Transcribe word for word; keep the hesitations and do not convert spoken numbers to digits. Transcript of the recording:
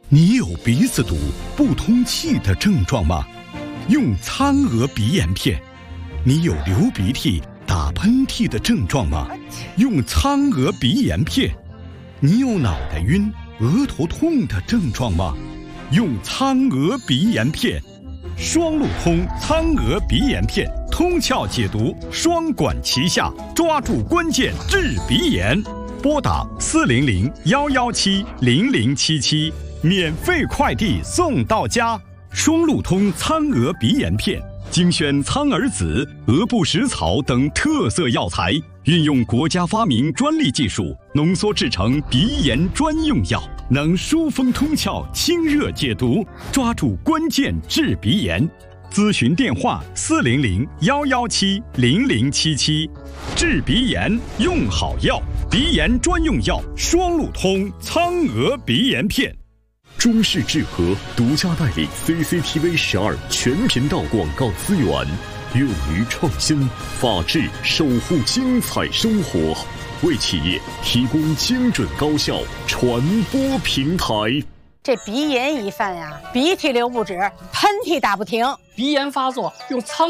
你有鼻子堵、不通气的症状吗？用苍娥鼻炎片。你有流鼻涕、打喷嚏的症状吗？用苍娥鼻炎片。你有脑袋晕、额头痛的症状吗？用苍娥鼻炎片。双路通苍娥鼻炎片，通窍解毒，双管齐下，抓住关键治鼻炎。拨打四零零幺幺七零零七七，免费快递送到家。双路通苍娥鼻炎片，精选苍耳子、鹅不食草等特色药材，运用国家发明专利技术，浓缩制成鼻炎专用药，能疏风通窍、清热解毒，抓住关键治鼻炎。咨询电话：四零零幺幺七零零七七。治鼻炎用好药，鼻炎专用药双路通苍娥鼻炎片。 中视智和独家代理 C C T V 十二全频道广告资源，勇于创新，法治守护精彩生活，为企业提供精准高效传播平台。 这鼻炎一犯呀，鼻涕流不止，喷嚏打不停， 鼻炎发作用苍